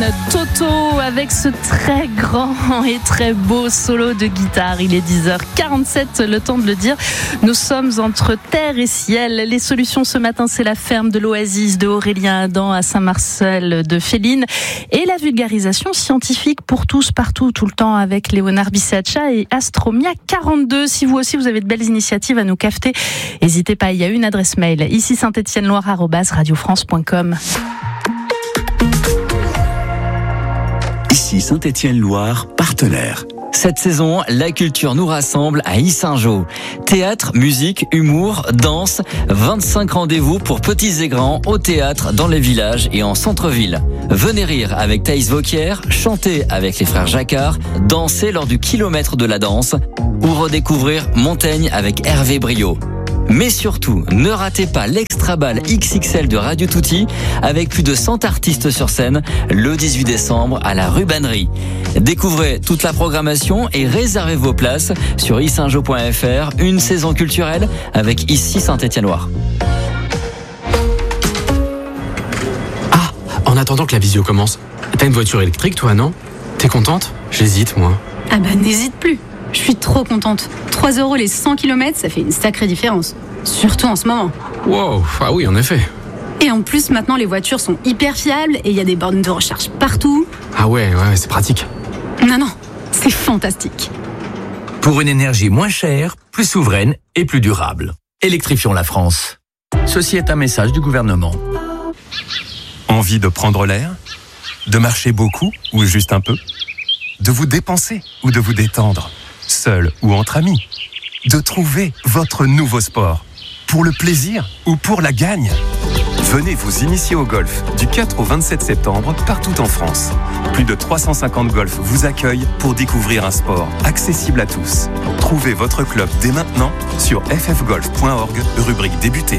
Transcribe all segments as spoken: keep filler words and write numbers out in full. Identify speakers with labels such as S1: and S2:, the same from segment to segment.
S1: Toto avec ce très grand et très beau solo de guitare. Il est dix heures quarante-sept, le temps de le dire. Nous sommes entre terre et ciel. Les solutions ce matin, c'est la ferme de l'Oasis de Aurélien Adam à Saint-Marcel de Féline et la vulgarisation scientifique pour tous, partout, tout le temps avec Léonard Bisaccia et Astromia quarante-deux. Si vous aussi vous avez de belles initiatives à nous cafeter, n'hésitez pas, il y a une adresse mail ici saint étienne loire arobase radio france point com.
S2: Ici saint étienne loire, partenaire.
S3: Cette saison, la culture nous rassemble à Yssingeaux. Théâtre, musique, humour, danse, vingt-cinq rendez-vous pour petits et grands au théâtre, dans les villages et en centre-ville. Venez rire avec Thaïs Vauquier, chanter avec les frères Jacquard, danser lors du kilomètre de la danse ou redécouvrir Montaigne avec Hervé Briot. Mais surtout, ne ratez pas l'extra bal X X L de Radio Tutti avec plus de cent artistes sur scène le dix-huit décembre à la Rubannerie. Découvrez toute la programmation et réservez vos places sur yssingeaux point f r. Une saison culturelle avec ici saint étienne loire.
S4: Ah, en attendant que la visio commence, t'as une voiture électrique toi, non? T'es contente? J'hésite moi.
S5: Ah bah n'hésite plus. Je suis trop contente. trois euros les cent kilomètres, ça fait une sacrée différence. Surtout en ce moment.
S4: Wow, ah oui, en effet.
S5: Et en plus, maintenant, les voitures sont hyper fiables et il y a des bornes de recharge partout.
S4: Ah ouais, ouais, c'est pratique.
S5: Non, non, c'est fantastique.
S6: Pour une énergie moins chère, plus souveraine et plus durable. Électrifions la France. Ceci est un message du gouvernement.
S7: Envie de prendre l'air? De marcher beaucoup ou juste un peu? De vous dépenser ou de vous détendre? Seul ou entre amis? De trouver votre nouveau sport? Pour le plaisir ou pour la gagne? Venez vous initier au golf du quatre au vingt-sept septembre partout en France. Plus de trois cent cinquante golfs vous accueillent pour découvrir un sport accessible à tous. Trouvez votre club dès maintenant sur f f golf point org, rubrique débuter.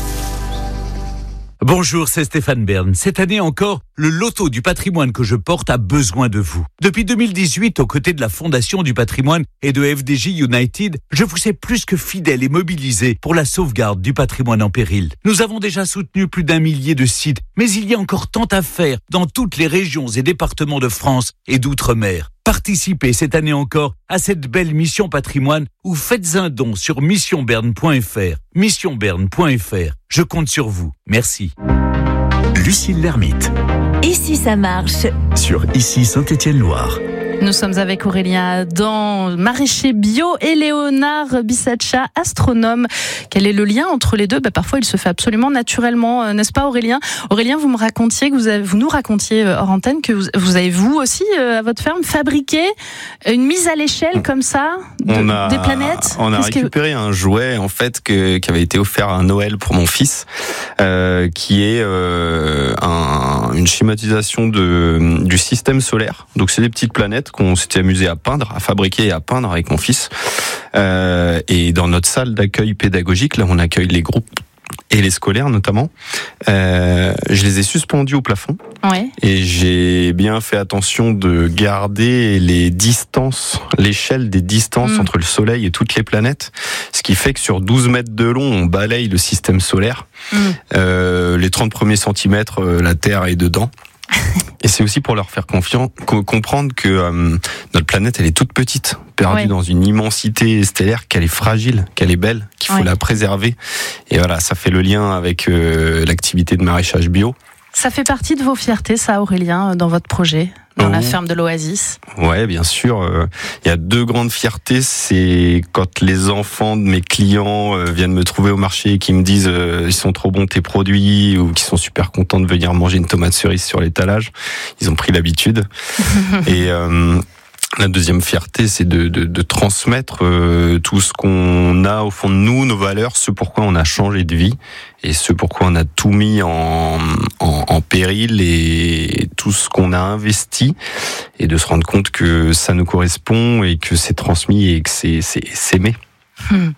S8: Bonjour, c'est Stéphane Bern. Cette année encore, le loto du patrimoine que je porte a besoin de vous. Depuis deux mille dix-huit, aux côtés de la Fondation du patrimoine et de F D J United, je vous ai plus que fidèle et mobilisé pour la sauvegarde du patrimoine en péril. Nous avons déjà soutenu plus d'un millier de sites, mais il y a encore tant à faire dans toutes les régions et départements de France et d'outre-mer. Participez cette année encore à cette belle mission patrimoine ou faites un don sur mission berne point f r. mission berne point f r. Je compte sur vous. Merci.
S2: Lucille Lermite.
S9: Et si ça marche?
S2: Sur Ici saint étienne loire.
S1: Nous sommes avec Aurélien Adam, maraîcher bio, et Léonard Bisaccia, astronome. Quel est le lien entre les deux? Bah, parfois, il se fait absolument naturellement, n'est-ce pas Aurélien? Aurélien, vous me racontiez, que vous, avez, vous nous racontiez hors antenne que vous, vous avez, vous aussi, à votre ferme, fabriqué une mise à l'échelle comme ça de,
S10: on a,
S1: des planètes?
S10: On a Qu'est-ce récupéré que... un jouet, en fait, que, qui avait été offert à Noël pour mon fils, euh, qui est euh, un, une schématisation de, du système solaire. Donc, c'est des petites planètes qu'on s'était amusé à peindre, à fabriquer et à peindre avec mon fils. Euh, et dans notre salle d'accueil pédagogique, là, on accueille les groupes et les scolaires notamment. Euh, je les ai suspendus au plafond.
S1: Ouais.
S10: Et j'ai bien fait attention de garder les distances, l'échelle des distances mmh. entre le Soleil et toutes les planètes. Ce qui fait que sur douze mètres de long, on balaye le système solaire. Mmh. Euh, les trente premiers centimètres, la Terre est dedans. Et c'est aussi pour leur faire confiance, comprendre que euh, notre planète, elle est toute petite, perdue ouais. dans une immensité stellaire, qu'elle est fragile, qu'elle est belle, qu'il faut ouais. la préserver. Et voilà, ça fait le lien avec euh, l'activité de maraîchage bio.
S1: Ça fait partie de vos fiertés, ça, Aurélien, dans votre projet, dans mmh. la ferme de l'Oasis?
S10: Ouais, bien sûr. Il euh, y a deux grandes fiertés. C'est quand les enfants de mes clients euh, viennent me trouver au marché et qui me disent euh, ils sont trop bons tes produits, ou qui sont super contents de venir manger une tomate cerise sur l'étalage. Ils ont pris l'habitude. et euh, la deuxième fierté, c'est de, de, de transmettre euh, tout ce qu'on a au fond de nous, nos valeurs, ce pourquoi on a changé de vie et ce pourquoi on a tout mis en, en, en péril et tout ce qu'on a investi, et de se rendre compte que ça nous correspond et que c'est transmis et que c'est, c'est, c'est aimé.
S1: Hmm.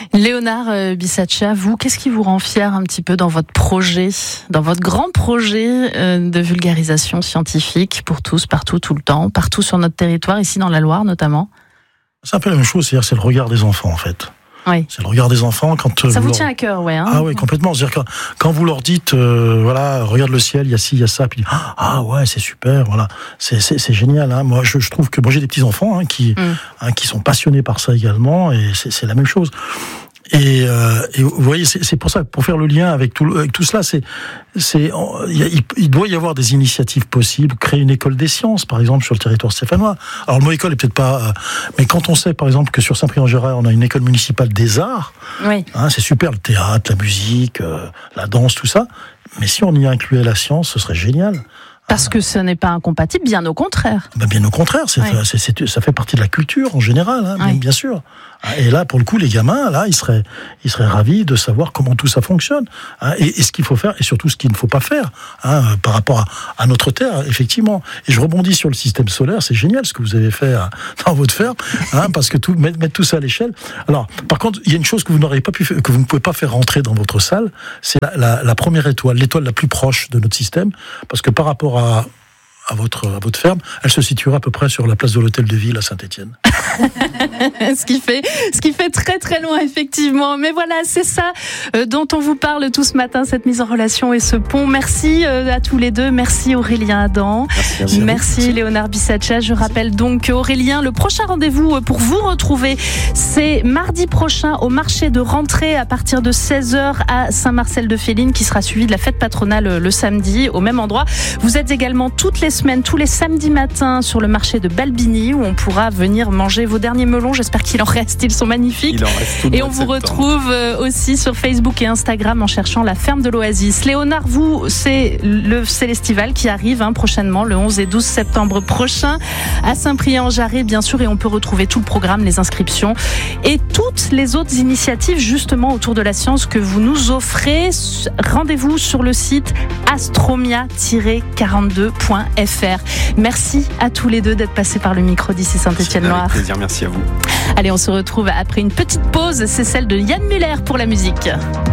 S1: Léonard Bisaccia, vous, qu'est-ce qui vous rend fier un petit peu dans votre projet, dans votre grand projet de vulgarisation scientifique pour tous, partout, tout le temps, partout sur notre territoire, ici dans la Loire notamment?
S11: C'est un peu la même chose, c'est-à-dire c'est le regard des enfants en fait.
S1: Oui.
S11: C'est le regard des enfants quand
S1: ça vous,
S11: vous
S1: tient
S11: leur...
S1: à cœur, ouais. Hein
S11: ah oui, complètement. C'est-à-dire que quand vous leur dites, euh, voilà, regarde le ciel, il y a ci, il y a ça, puis ah ouais, c'est super, voilà, c'est c'est, c'est génial. Hein. Moi, je, je trouve que moi j'ai des petits enfants hein, qui mm. hein, qui sont passionnés par ça également, et c'est, c'est la même chose. Et, euh, et vous voyez, c'est, c'est pour ça, pour faire le lien avec tout, avec tout cela, c'est, c'est, il, il doit y avoir des initiatives possibles. Créer une école des sciences, par exemple, sur le territoire stéphanois. Alors le mot école est peut-être pas, mais quand on sait, par exemple, que sur Saint-Priest-en-Gérard, on a une école municipale des arts, oui. hein, c'est super, le théâtre, la musique, euh, la danse, tout ça. Mais si on y incluait la science, ce serait génial.
S1: Parce que ce n'est pas incompatible, bien au contraire.
S11: Ben bien au contraire, c'est, oui. c'est, c'est, ça fait partie de la culture en général, hein, oui. bien, bien sûr. Et là, pour le coup, les gamins, là, ils seraient, ils seraient ravis de savoir comment tout ça fonctionne, hein, et, et ce qu'il faut faire, et surtout ce qu'il ne faut pas faire, hein, par rapport à, à notre terre, effectivement. Et je rebondis sur le système solaire, c'est génial ce que vous avez fait hein, dans votre ferme, hein, parce que tout, mettre, mettre tout ça à l'échelle. Alors, par contre, il y a une chose que vous n'aurez pas pu, que vous ne pouvez pas faire rentrer dans votre salle, c'est la, la, la première étoile, l'étoile la plus proche de notre système, parce que par rapport à À votre, à votre ferme, elle se situera à peu près sur la place de l'Hôtel de Ville à Saint-Étienne.
S1: ce qui fait, ce qui fait très très loin effectivement. Mais voilà, c'est ça euh, dont on vous parle tout ce matin, cette mise en relation et ce pont. Merci euh, à tous les deux. Merci Aurélien Adam. Merci, merci, merci Léonard Bissaccia. Je rappelle donc Aurélien, le prochain rendez-vous pour vous retrouver, c'est mardi prochain au marché de rentrée à partir de seize heures à Saint-Marcel-de-Féline, qui sera suivi de la fête patronale le samedi au même endroit. Vous êtes également toutes les semaines, tous les samedis matins sur le marché de Balbini où on pourra venir manger vos derniers melons. J'espère qu'il en reste, ils sont magnifiques.
S10: Il en reste tout. Et on vous
S1: retrouve aussi sur Facebook et Instagram en cherchant la ferme de l'Oasis. Léonard, vous, c'est le Célestival qui arrive hein, prochainement, le onze et douze septembre prochain à Saint-Priest-en-Jarret, bien sûr, et on peut retrouver tout le programme, les inscriptions et toutes les autres initiatives justement autour de la science que vous nous offrez. Rendez-vous sur le site astromia tiret quarante-deux point f r. Merci à tous les deux d'être passés par le micro d'ici Saint-Étienne-Loire.
S10: Avec plaisir, merci à vous.
S1: Allez, on se retrouve après une petite pause, c'est celle de Yann Muller pour la musique.